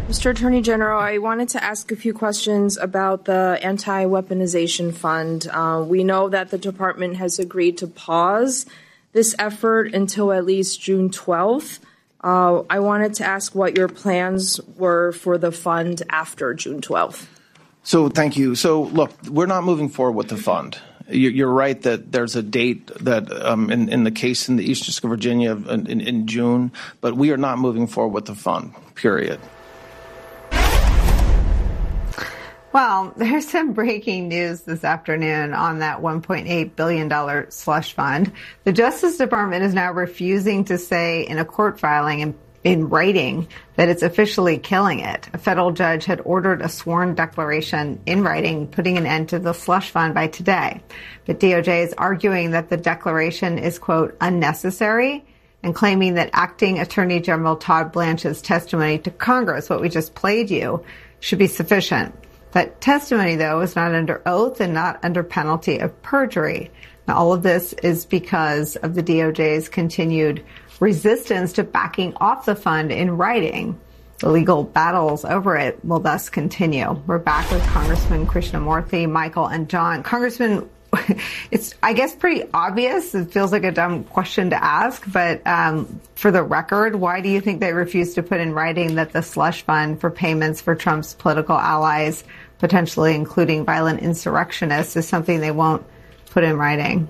Mr. Attorney General, I wanted to ask a few questions about the anti-weaponization fund. We know that the department has agreed to pause this effort until at least June 12th. I wanted to ask what your plans were for the fund after June 12th. So thank you. So look, we're not moving forward with the fund. You're right that there's a date that in the case in the Eastern District of Virginia in June, but we are not moving forward with the fund, period. Well, there's some breaking news this afternoon on that $1.8 billion slush fund. The Justice Department is now refusing to say in a court filing in writing that it's officially killing it. A federal judge had ordered a sworn declaration in writing, putting an end to the slush fund by today. But DOJ is arguing that the declaration is, quote, unnecessary, and claiming that acting Attorney General Todd Blanche's testimony to Congress, what we just played you, should be sufficient. That testimony, though, is not under oath and not under penalty of perjury. Now, all of this is because of the DOJ's continued resistance to backing off the fund in writing. The legal battles over it will thus continue. We're back with Congressman Krishnamurthy, Michael, and John. Congressman, it's, I guess, pretty obvious. It feels like a dumb question to ask, but for the record, why do you think they refuse to put in writing that the slush fund for payments for Trump's political allies, potentially including violent insurrectionists, is something they won't put in writing?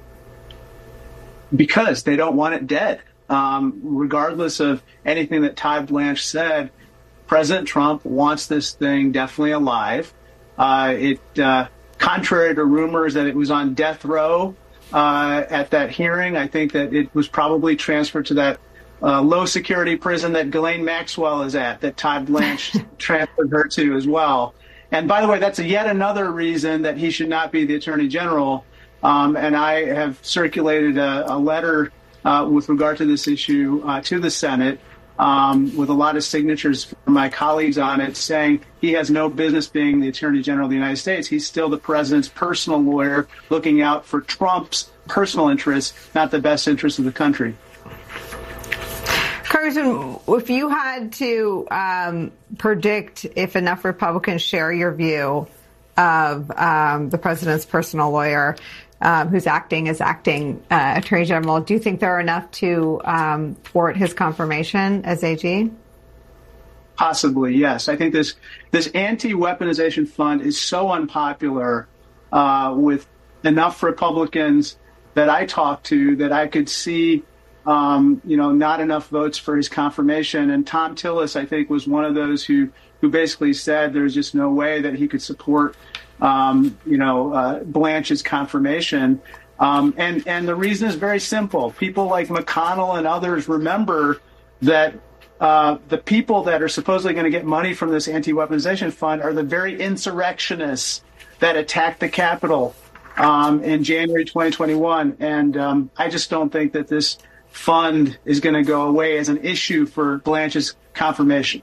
Because they don't want it dead. Regardless of anything that Todd Blanche said, President Trump wants this thing definitely alive. Contrary to rumors that it was on death row at that hearing, I think that it was probably transferred to that low security prison that Ghislaine Maxwell is at, that Todd Blanche transferred her to as well. And by the way, that's yet another reason that he should not be the Attorney General. And I have circulated a letter with regard to this issue to the Senate with a lot of signatures from my colleagues on it, saying he has no business being the Attorney General of the United States. He's still the president's personal lawyer, looking out for Trump's personal interests, not the best interests of the country. Congressman, if you had to predict if enough Republicans share your view of the president's personal lawyer, who's acting as acting Attorney General, do you think there are enough to thwart his confirmation as AG? Possibly, yes. I think this anti-weaponization fund is so unpopular with enough Republicans that I talked to that I could see not enough votes for his confirmation. And Tom Tillis, I think, was one of those who basically said there's just no way that he could support Blanche's confirmation. And the reason is very simple. People like McConnell and others remember that the people that are supposedly going to get money from this anti-weaponization fund are the very insurrectionists that attacked the Capitol in January 2021. And I just don't think that this fund is going to go away as an issue for Blanche's confirmation.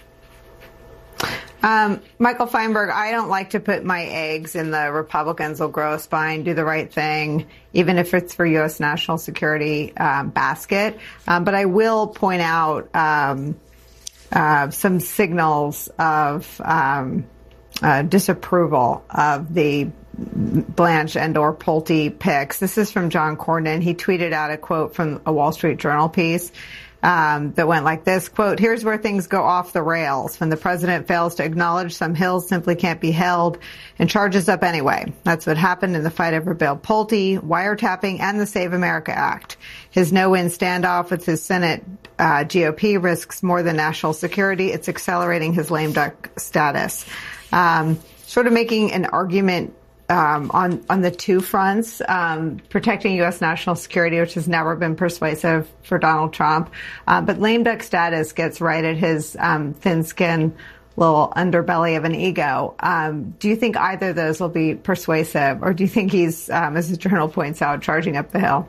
Michael Feinberg, I don't like to put my eggs in the Republicans will grow a spine, do the right thing, even if it's for U.S. national security basket. But I will point out some signals of disapproval of the Blanche and or Pulte picks. This is from John Cornyn. He tweeted out a quote from a Wall Street Journal piece that went like this, quote, "Here's where things go off the rails. When the president fails to acknowledge some hills simply can't be held and charges up anyway. That's what happened in the fight over Bill Pulte, wiretapping, and the Save America Act. His no-win standoff with his Senate GOP risks more than national security. It's accelerating his lame duck status." Sort of making an argument on the two fronts, protecting U.S. national security, which has never been persuasive for Donald Trump. But lame duck status gets right at his thin-skinned little underbelly of an ego. Do you think either of those will be persuasive, or do you think he's, as the Journal points out, charging up the hill?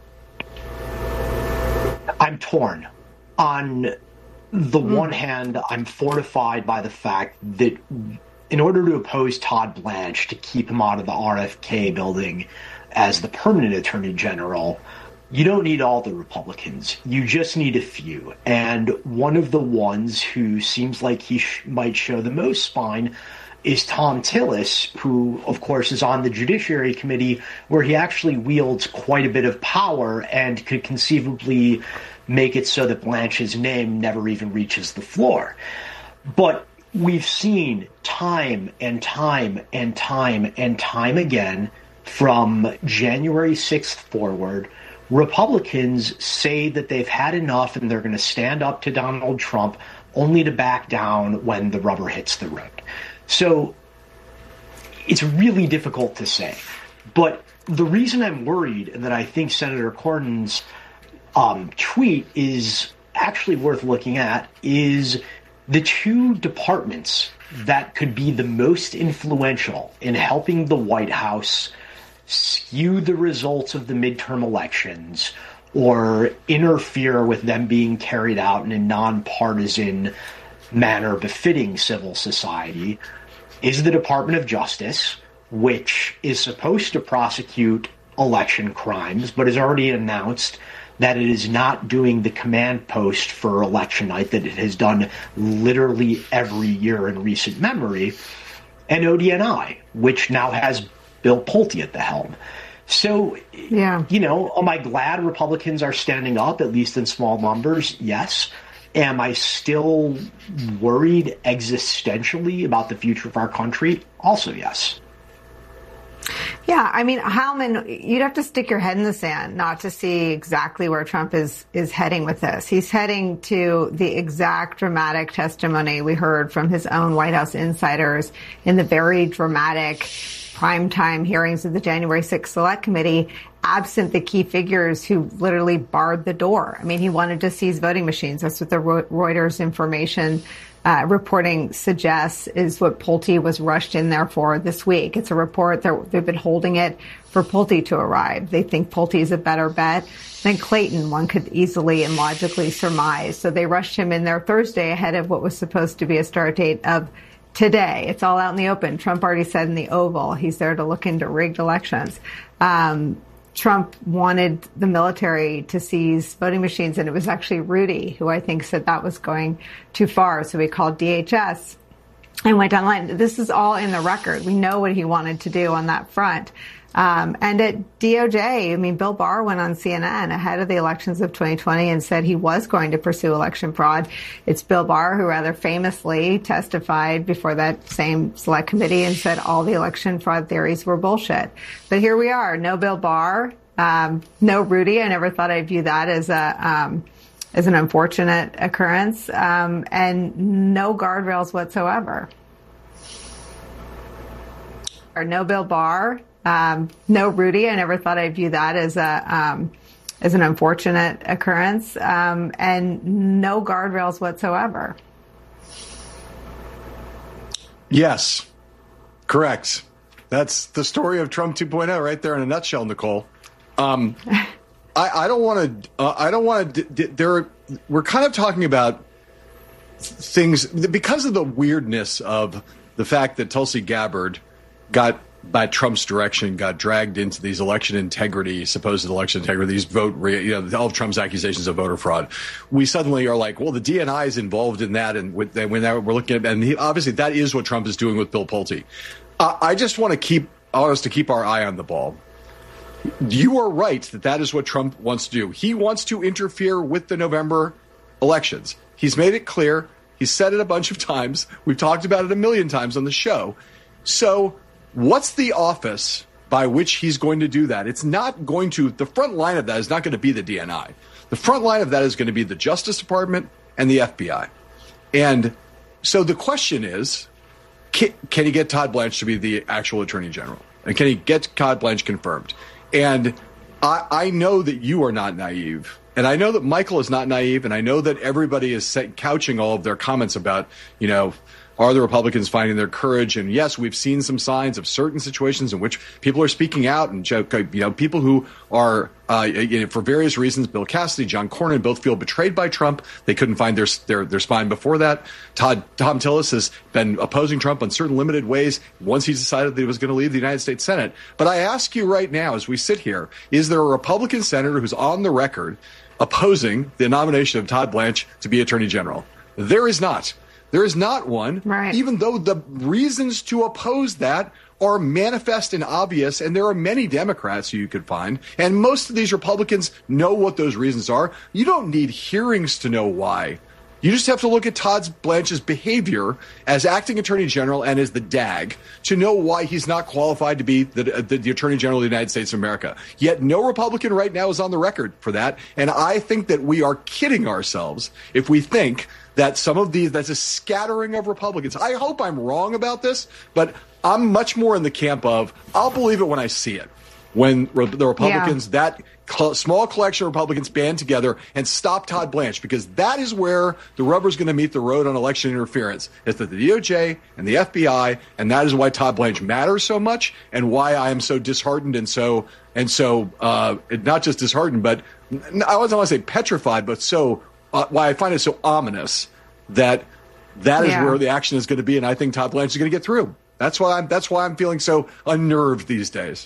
I'm torn. On the one hand, I'm fortified by the fact that in order to oppose Todd Blanche, to keep him out of the RFK building as the permanent attorney general, you don't need all the Republicans. You just need a few. And one of the ones who seems like he might show the most spine is Thom Tillis, who, of course, is on the Judiciary Committee, where he actually wields quite a bit of power and could conceivably make it so that Blanche's name never even reaches the floor. But we've seen time and time and time and time again from January 6th forward, Republicans say that they've had enough and they're going to stand up to Donald Trump only to back down when the rubber hits the road. So it's really difficult to say. But the reason I'm worried and that I think Senator Cornyn's tweet is actually worth looking at is the two departments that could be the most influential in helping the White House skew the results of the midterm elections or interfere with them being carried out in a nonpartisan manner befitting civil society is the Department of Justice, which is supposed to prosecute election crimes, but has already announced that it is not doing the command post for election night that it has done literally every year in recent memory, and ODNI, which now has Bill Pulte at the helm. So, am I glad Republicans are standing up, at least in small numbers? Yes. Am I still worried existentially about the future of our country? Also, yes. Yeah, I mean, Heilman, you'd have to stick your head in the sand not to see exactly where Trump is heading with this. He's heading to the exact dramatic testimony we heard from his own White House insiders in the very dramatic primetime hearings of the January 6th Select Committee, absent the key figures who literally barred the door. I mean, he wanted to seize voting machines. That's what the Reuters information reporting suggests is what Pulte was rushed in there for this week. It's a report that they've been holding it for Pulte to arrive. They think Pulte is a better bet than Clayton, one could easily and logically surmise. So they rushed him in there Thursday ahead of what was supposed to be a start date of today. It's all out in the open. Trump already said in the Oval he's there to look into rigged elections. Trump wanted the military to seize voting machines, and it was actually Rudy who I think said that was going too far. So he called DHS and went online. This is all in the record. We know what he wanted to do on that front. And at DOJ, I mean, Bill Barr went on CNN ahead of the elections of 2020 and said he was going to pursue election fraud. It's Bill Barr who rather famously testified before that same select committee and said all the election fraud theories were bullshit. But here we are. No Bill Barr, no Rudy. I never thought I'd view that as an unfortunate occurrence, and no guardrails whatsoever. Or no Bill Barr. No Rudy. I never thought I'd view that as an unfortunate occurrence, and no guardrails whatsoever. Yes, correct. That's the story of Trump 2.0 right there in a nutshell, Nicole. I don't want to. We're kind of talking about things because of the weirdness of the fact that Tulsi Gabbard by Trump's direction, got dragged into these supposed election integrity, these all of Trump's accusations of voter fraud. We suddenly are like, well, the DNI is involved in that, and when we're looking at, and obviously that is what Trump is doing with Bill Pulte. I just want us to keep our eye on the ball. You are right that is what Trump wants to do. He wants to interfere with the November elections. He's made it clear. He's said it a bunch of times. We've talked about it a million times on the show. So what's the office by which he's going to do that? It's not going to, the front line of that is not going to be the DNI. The front line of that is going to be the Justice Department and the FBI. And so the question is, can he get Todd Blanche to be the actual Attorney General? And can he get Todd Blanche confirmed? And I know that you are not naive. And I know that Michael is not naive. And I know that everybody is couching all of their comments about, Are the Republicans finding their courage? And yes, we've seen some signs of certain situations in which people are speaking out, and people who are for various reasons. Bill Cassidy, John Cornyn, both feel betrayed by Trump. They couldn't find their spine before that. Tom Tillis has been opposing Trump in certain limited ways once he decided that he was going to leave the United States Senate. But I ask you right now, as we sit here, is there a Republican senator who's on the record opposing the nomination of Todd Blanche to be Attorney General? There is not. There is not one, right, even though the reasons to oppose that are manifest and obvious, and there are many Democrats who you could find, and most of these Republicans know what those reasons are. You don't need hearings to know why. You just have to look at Todd Blanche's behavior as acting Attorney General and as the DAG to know why he's not qualified to be the Attorney General of the United States of America. Yet no Republican right now is on the record for that, and I think that we are kidding ourselves if we think that that's a scattering of Republicans. I hope I'm wrong about this, but I'm much more in the camp of I'll believe it when I see it. When the Republicans, that small collection of Republicans band together and stop Todd Blanche, because that is where the rubber's going to meet the road on election interference. It's at the DOJ and the FBI, and that is why Todd Blanche matters so much and why I am so disheartened and so not just disheartened, but I don't want to say petrified, but so why I find it so ominous that is where the action is going to be, and I think Todd Blanche is going to get through. That's why I'm feeling so unnerved these days.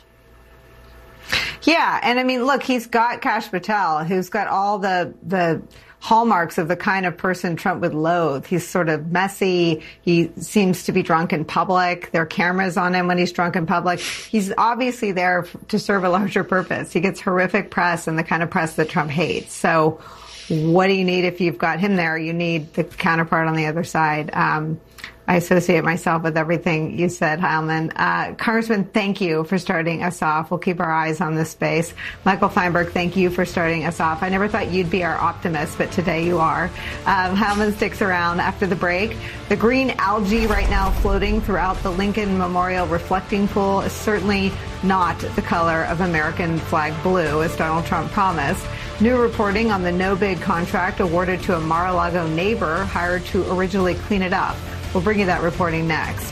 Yeah, and I mean, look, he's got Kash Patel, who's got all the hallmarks of the kind of person Trump would loathe. He's sort of messy. He seems to be drunk in public. There are cameras on him when he's drunk in public. He's obviously there to serve a larger purpose. He gets horrific press and the kind of press that Trump hates. So what do you need if you've got him there? You need the counterpart on the other side. I associate myself with everything you said, Heilman. Congressman, thank you for starting us off. We'll keep our eyes on this space. Michael Feinberg, thank you for starting us off. I never thought you'd be our optimist, but today you are. Heilman sticks around after the break. The green algae right now floating throughout the Lincoln Memorial reflecting pool is certainly not the color of American flag blue, as Donald Trump promised. New reporting on the no-bid contract awarded to a Mar-a-Lago neighbor hired to originally clean it up. We'll bring you that reporting next.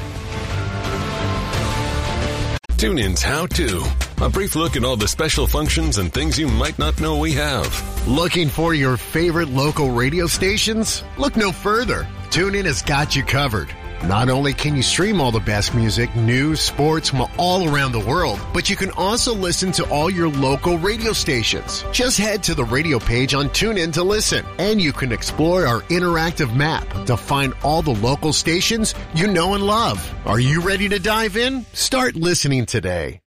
TuneIn's How To. A brief look at all the special functions and things you might not know we have. Looking for your favorite local radio stations? Look no further. TuneIn has got you covered. Not only can you stream all the best music, news, sports from all around the world, but you can also listen to all your local radio stations. Just head to the radio page on TuneIn to listen, and you can explore our interactive map to find all the local stations you know and love. Are you ready to dive in? Start listening today.